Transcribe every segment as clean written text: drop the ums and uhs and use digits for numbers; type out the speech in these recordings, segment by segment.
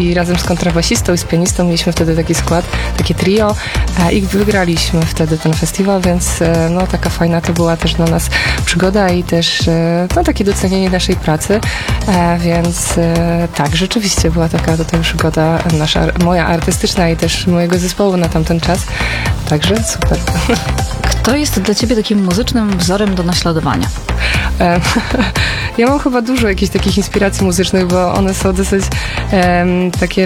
czyli razem z kontrabasistą i z pianistą mieliśmy wtedy taki skład, takie trio i wygraliśmy wtedy ten festiwal, więc no taka fajna to była też dla nas przygoda i też no takie docenienie naszej pracy, więc tak, rzeczywiście była taka to przygoda moja artystyczna i też mojego zespołu na tamten czas, także super. Kto jest dla ciebie takim muzycznym wzorem do naśladowania? Ja mam chyba dużo jakichś takich inspiracji muzycznych, bo one są dosyć takie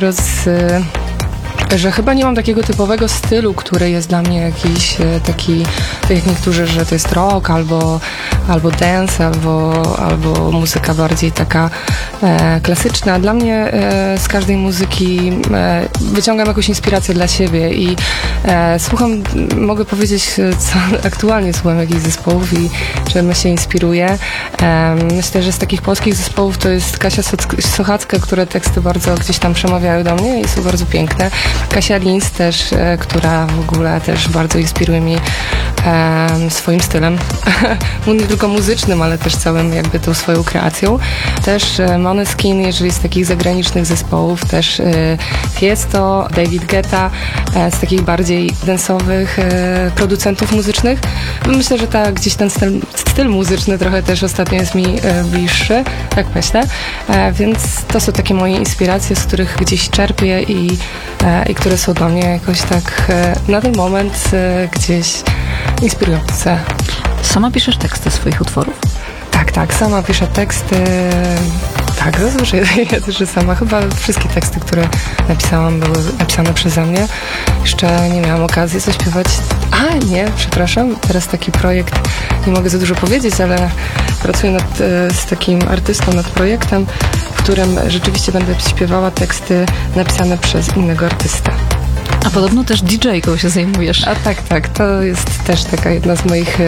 że chyba nie mam takiego typowego stylu, który jest dla mnie jakiś taki, tak jak niektórzy, że to jest rock, albo dance, albo muzyka bardziej taka klasyczna. Dla mnie z każdej muzyki wyciągam jakąś inspirację dla siebie i słucham, mogę powiedzieć, co aktualnie słucham jakichś zespołów i czym się inspiruję. Myślę, że z takich polskich zespołów to jest Kasia Sochacka, które teksty bardzo gdzieś tam przemawiają do mnie i są bardzo piękne. Kasia Lins też, która w ogóle też bardzo inspiruje mnie swoim stylem. Nie tylko muzycznym, ale też całym jakby tą swoją kreacją. Też Måneskin, jeżeli z takich zagranicznych zespołów, też Tiesto, David Guetta, z takich bardziej dance'owych producentów muzycznych. Myślę, że gdzieś ten styl muzyczny trochę też ostatnio jest mi bliższy, tak myślę. Więc to są takie moje inspiracje, z których gdzieś czerpię i które są dla mnie jakoś tak na ten moment gdzieś inspirujące. Sama piszesz teksty swoich utworów? Tak, sama piszę teksty. Tak, zazwyczaj że sama. Chyba wszystkie teksty, które napisałam, były napisane przeze mnie. Jeszcze nie miałam okazji zaśpiewać. Przepraszam. Teraz taki projekt, nie mogę za dużo powiedzieć, ale pracuję z takim artystą nad projektem, w którym rzeczywiście będę śpiewała teksty napisane przez innego artystę. A podobno też DJ-ką się zajmujesz. Tak. To jest też taka jedna z moich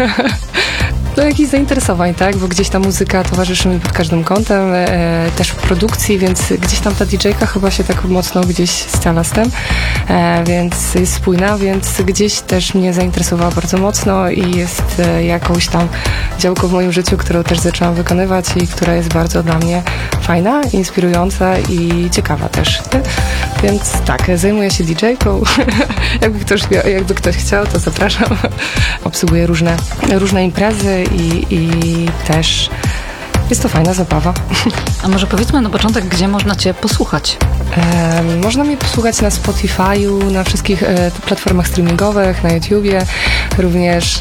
jakichś zainteresowań, tak? Bo gdzieś ta muzyka towarzyszy mi pod każdym kątem, też w produkcji, więc gdzieś tam ta DJ-ka chyba się tak mocno gdzieś scala z tym, więc jest spójna, więc gdzieś też mnie zainteresowała bardzo mocno i jest jakąś tam działką w moim życiu, którą też zaczęłam wykonywać i która jest bardzo dla mnie fajna, inspirująca i ciekawa też. Więc tak, zajmuję się DJ-ką. Jakby ktoś chciał, to zapraszam. Obsługuję różne imprezy i też jest to fajna zabawa. A może powiedzmy na początek, gdzie można cię posłuchać? Można mnie posłuchać na Spotify'u, na wszystkich platformach streamingowych, na YouTubie, również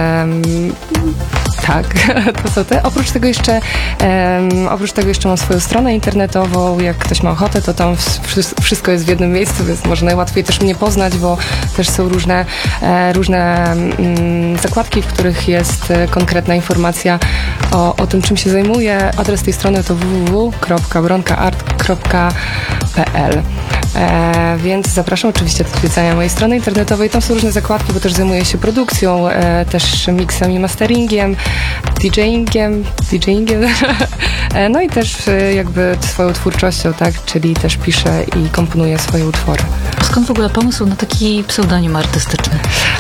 tak, to są te. Oprócz tego jeszcze mam swoją stronę internetową, jak ktoś ma ochotę, to tam wszystko jest w jednym miejscu, więc może najłatwiej też mnie poznać, bo też są różne zakładki, w których jest konkretna informacja o tym, czym się zajmuję. Adres tej strony to www.bronkaart.pl. Więc zapraszam oczywiście do odwiedzania mojej strony internetowej. Tam są różne zakładki, bo też zajmuję się produkcją, też miksem i masteringiem, DJingiem, no i też jakby swoją twórczością, tak, czyli też piszę i komponuję swoje utwory. Skąd w ogóle pomysł na taki pseudonim artystyczny?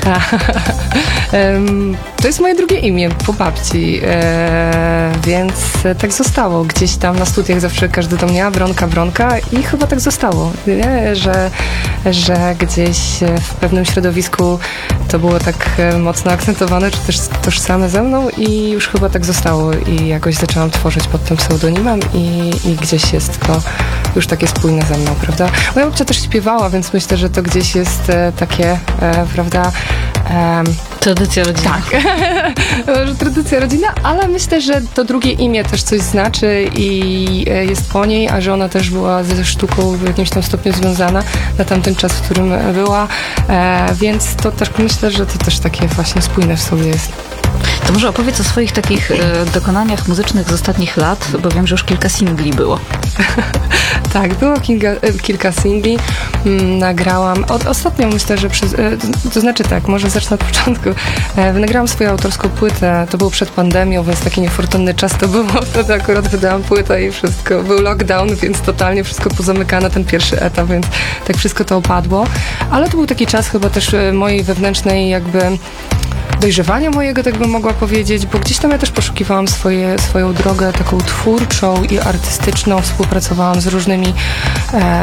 To jest moje drugie imię po babci, więc tak zostało. Gdzieś tam na studiach zawsze każdy do mnie Bronka i chyba tak zostało, nie? Że gdzieś w pewnym środowisku to było tak mocno akcentowane, czy też tożsame ze mną i już chyba tak zostało i jakoś zaczęłam tworzyć pod tym pseudonimem i gdzieś jest to już takie spójne ze mną, prawda? Moja babcia też śpiewała, więc myślę, że to gdzieś jest takie, prawda... Tradycja rodzinna. Tak, tradycja rodzinna, ale myślę, że to drugie imię też coś znaczy i jest po niej, a że ona też była ze sztuką w jakimś tam stopniu związana na tamten czas, w którym była, więc to też myślę, że to też takie właśnie spójne w sobie jest. To może opowiedz o swoich takich dokonaniach muzycznych z ostatnich lat, bo wiem, że już kilka singli było. Tak, było kilka singli. Nagrałam, ostatnio myślę, że to znaczy tak, może zacznę od początku. Nagrałam swoją autorską płytę, to było przed pandemią, więc taki niefortunny czas to było. Wtedy akurat wydałam płytę i wszystko. Był lockdown, więc totalnie wszystko pozamykane, ten pierwszy etap, więc tak wszystko to opadło. Ale to był taki czas chyba też mojej wewnętrznej jakby dojrzewania mojego, tak bym mogła powiedzieć, bo gdzieś tam ja też poszukiwałam swoją drogę taką twórczą i artystyczną, współpracowałam z różnymi